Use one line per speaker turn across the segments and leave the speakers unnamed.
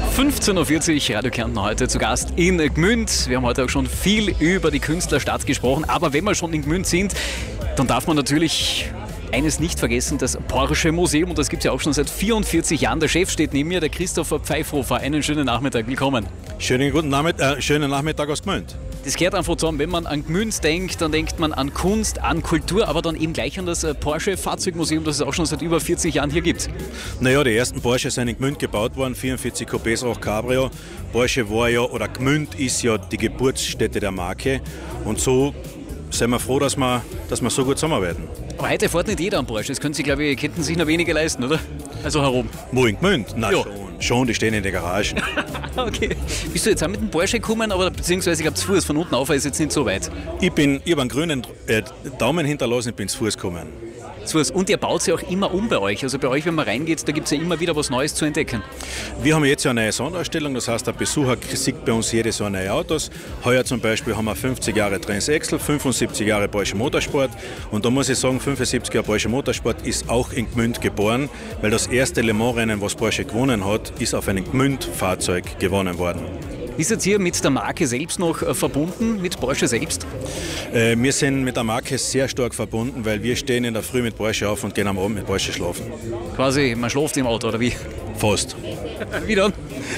15.40 Uhr, Radio Kärnten heute zu Gast in Gmünd. Wir haben heute auch schon viel über die Künstlerstadt gesprochen, aber wenn wir schon in Gmünd sind, dann darf man natürlich eines nicht vergessen, das Porsche Museum, und das gibt es ja auch schon seit 44 Jahren. Der Chef steht neben mir, der Christopher Pfeifhofer. Einen schönen Nachmittag, willkommen.
Schönen Nachmittag aus Gmünd.
Das gehört einfach zusammen, wenn man an Gmünd denkt, dann denkt man an Kunst, an Kultur, aber dann eben gleich an das Porsche Fahrzeugmuseum, das es auch schon seit über 40 Jahren hier gibt.
Naja, die ersten Porsche sind in Gmünd gebaut worden, 44 Coupés, auch Cabrio. Porsche war ja, oder Gmünd ist ja die Geburtsstätte der Marke, und so sind wir froh, dass wir so gut zusammenarbeiten.
Aber heute fährt nicht jeder an Porsche, das können sich noch wenige leisten, oder? Also herum.
Wo in Gmünd? Na
ja.
Schon, die stehen in der Garage.
Okay. Bist du jetzt auch mit dem Porsche gekommen, aber beziehungsweise ich habe zu Fuß von unten auf, ist jetzt nicht so weit?
Ich habe einen grünen Daumen hinterlassen, ich bin zu Fuß gekommen.
Zu Fuß. Und ihr baut sie auch immer um bei euch. Also bei euch, wenn man reingeht, da gibt es ja immer wieder was Neues zu entdecken.
Wir haben jetzt ja eine neue Sonderausstellung, das heißt, der Besucher sieht bei uns jedes Jahr neue Autos. Heuer zum Beispiel haben wir 50 Jahre Transaxle, 75 Jahre Porsche Motorsport. Und da muss ich sagen, 75 Jahre Porsche Motorsport ist auch in Gmünd geboren, weil das erste Le Mans-Rennen, was Porsche gewonnen hat, ist auf einem Gmünd-Fahrzeug gewonnen worden.
Ist jetzt hier mit der Marke selbst noch verbunden, mit Porsche selbst?
Wir sind mit der Marke sehr stark verbunden, weil wir stehen in der Früh mit Porsche auf und gehen am Abend mit Porsche schlafen.
Quasi, man schläft im Auto, oder wie?
Fast.
Wie dann?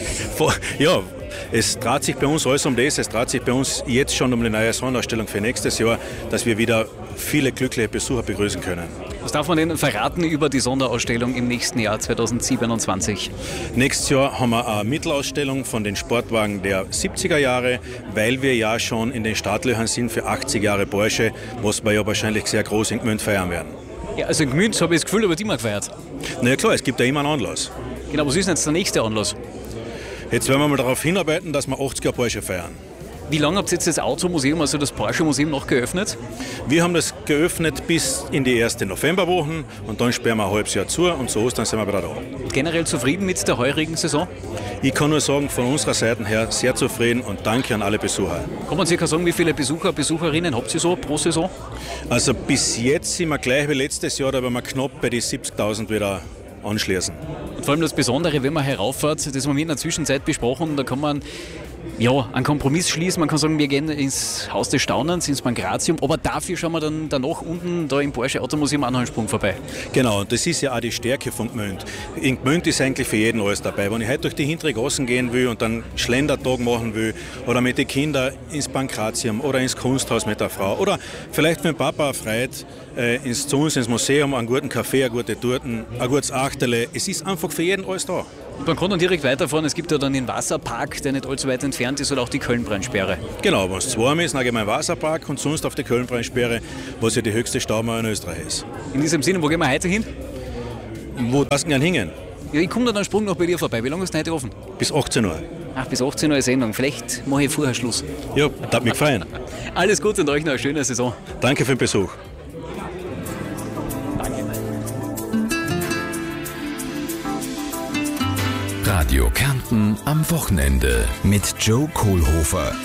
Ja, es dreht sich bei uns alles um das. Es dreht sich bei uns jetzt schon um eine neue Sonderausstellung für nächstes Jahr, dass wir wieder viele glückliche Besucher begrüßen können.
Was darf man denn verraten über die Sonderausstellung im nächsten Jahr 2027?
Nächstes Jahr haben wir eine Mittelausstellung von den Sportwagen der 70er Jahre, weil wir ja schon in den Startlöchern sind für 80 Jahre Porsche, was wir ja wahrscheinlich sehr groß in Gmünd feiern werden.
Ja, also in Gmünd habe ich das Gefühl, da wird immer gefeiert.
Na ja, klar, es gibt ja immer einen Anlass.
Genau, was ist denn jetzt der nächste Anlass?
Jetzt werden wir mal darauf hinarbeiten, dass wir 80 Jahre Porsche feiern.
Wie lange habt ihr jetzt das Automuseum, also das Porsche-Museum, noch geöffnet?
Wir haben das geöffnet bis in die erste Novemberwochen und dann sperren wir ein halbes Jahr zu und zu Ostern sind wir wieder da.
Generell zufrieden mit der heurigen Saison?
Ich kann nur sagen, von unserer Seite her sehr zufrieden und danke an alle Besucher.
Kann man circa sagen, wie viele Besucher, Besucherinnen habt ihr so pro Saison?
Also bis jetzt sind wir gleich wie letztes Jahr, da werden wir knapp bei die 70.000 wieder anschließen.
Und vor allem das Besondere, wenn man herauffährt, das haben wir in der Zwischenzeit besprochen, da kann man einen Kompromiss schließen. Man kann sagen, wir gehen ins Haus des Staunens, ins Pankratium, aber dafür schauen wir dann danach unten da im Porsche Automuseum auch noch einen Sprung vorbei.
Genau, und das ist ja auch die Stärke von Gmünd. In Gmünd ist eigentlich für jeden alles dabei. Wenn ich heute durch die hintere Gassen gehen will und dann Schlendertag machen will oder mit den Kindern ins Pankratium oder ins Kunsthaus mit der Frau oder vielleicht mit dem Papa erfreut, zu uns ins Museum, einen guten Kaffee, eine gute Torten, ein gutes Achterle. Es ist einfach für jeden alles da.
Und man kann dann direkt weiterfahren. Es gibt ja dann den Wasserpark, der nicht allzu weit entfernt ist, oder auch die Köln-Brennsperre.
Genau, wenn es zu warm ist, dann gehen wir in den Wasserpark und sonst auf die Köln-Brennsperre, was ja die höchste Staumauer in Österreich ist.
In diesem Sinne, wo gehen wir heute hin?
Wo darfst du gern hingehen?
Ja, ich komme dann einen Sprung noch bei dir vorbei. Wie lange ist denn heute offen?
Bis 18 Uhr.
Ach, bis 18 Uhr ist Sendung. Vielleicht mache ich vorher Schluss.
Ja, das hat mich gefallen.
Alles Gute und euch noch eine schöne Saison.
Danke für den Besuch.
Radio Kärnten am Wochenende mit Joe Kohlhofer.